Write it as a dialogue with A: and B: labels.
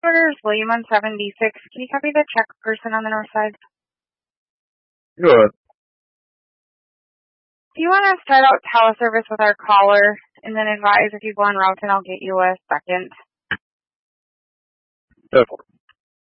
A: Order is William on 76. Can you copy the check person on the north side?
B: Good.
A: Do you want to start out teleservice with our caller and then advise if you go on route and I'll get you a second?
B: Definitely.